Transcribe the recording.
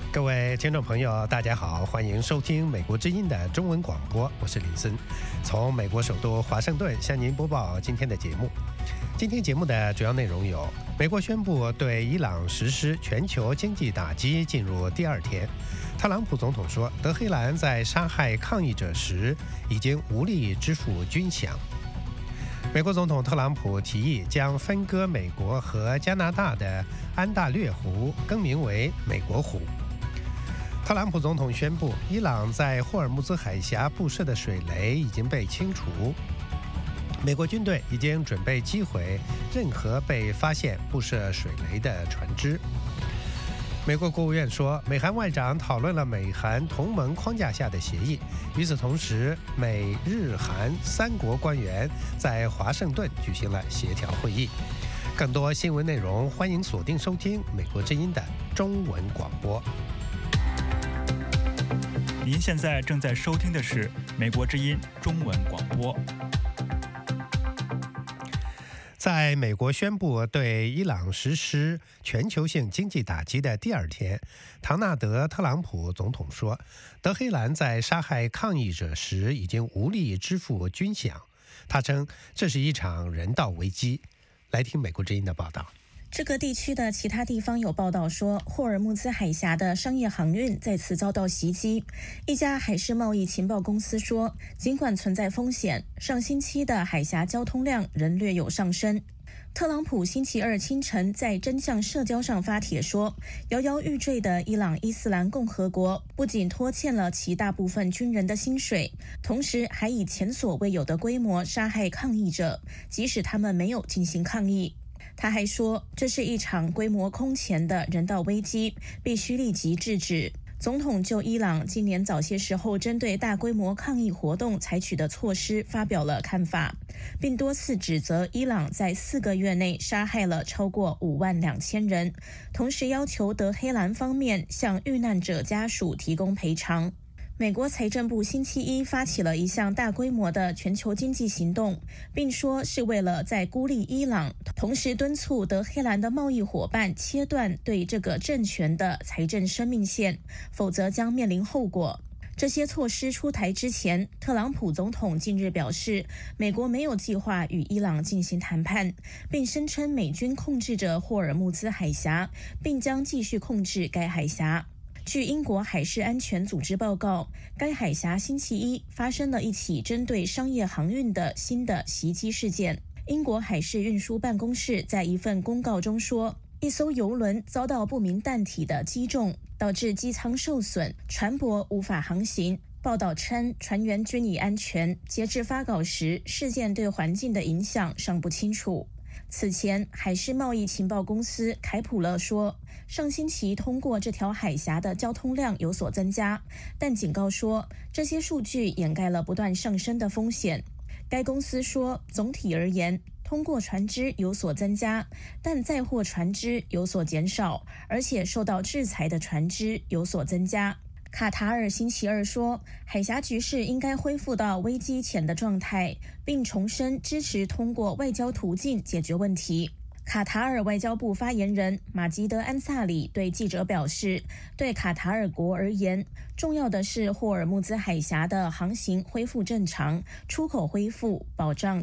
各位听众朋友，大家好，欢迎收听美国之音的中文广播，我是林森，从美国首都华盛顿向您播报今天的节目。今天节目的主要内容有：美国宣布对伊朗实施全球经济打击进入第二天；特朗普总统说，德黑兰在杀害抗议者时已经无力支付军饷；美国总统特朗普提议将分割美国和加拿大的安大略湖更名为美国湖；特朗普总统宣布，伊朗在霍尔木兹海峡布设的水雷已经被清除；美国军队已经准备击毁任何被发现布设水雷的船只。美国国务院说，美韩外长讨论了美韩同盟框架下的协议。与此同时，美日韩三国官员在华盛顿举行了协调会议。更多新闻内容，欢迎锁定收听美国之音的中文广播。 您现在正在收听的是美国之音中文广播。 在美国宣布对伊朗实施全球性经济打击的第二天，唐纳德·特朗普总统说，德黑兰在杀害抗议者时已经无力支付军饷。他称这是一场人道危机。来听美国之音的报道。 这个地区的其他地方有报道说，霍尔木兹海峡的商业航运再次遭到袭击。一家海事贸易情报公司说，尽管存在风险，上星期的海峡交通量仍略有上升。特朗普星期二清晨在真相社交上发帖说，摇摇欲坠的伊朗伊斯兰共和国不仅拖欠了其大部分军人的薪水，同时还以前所未有的规模杀害抗议者，即使他们没有进行抗议。他还说，这是一场规模空前的人道危机，必须立即制止。总统就伊朗今年早些时候针对大规模抗议活动采取的措施发表了看法，并多次指责伊朗在4个月内杀害了超过52000人，同时要求德黑兰方面向遇难者家属提供赔偿。美国财政部星期一发起了一项大规模的全球经济行动，并说是为了在孤立伊朗，同时敦促德黑兰的贸易伙伴切断对这个政权的财政生命线，否则将面临后果。这些措施出台之前，特朗普总统近日表示，美国没有计划与伊朗进行谈判，并声称美军控制着霍尔木兹海峡，并将继续控制该海峡。据英国海事安全组织报告，该海峡星期一发生了一起针对商业航运的新的袭击事件。英国海事运输办公室在一份公告中说，一艘邮轮遭到不明弹体的击中，导致机舱受损，船舶无法航行。报道称，船员均已安全。截至发稿时，事件对环境的影响尚不清楚。此前，海事贸易情报公司凯普勒说，上星期通过这条海峡的交通量有所增加，但警告说，这些数据掩盖了不断上升的风险。该公司说，总体而言，通过船只有所增加，但载货船只有所减少，而且受到制裁的船只有所增加。卡塔尔星期二说，海峡局势应该恢复到危机前的状态，并重申支持通过外交途径解决问题。卡塔尔外交部发言人马吉德·安萨里对记者表示，对卡塔尔国而言，重要的是霍尔木兹海峡的航行恢复正常，出口恢复，保障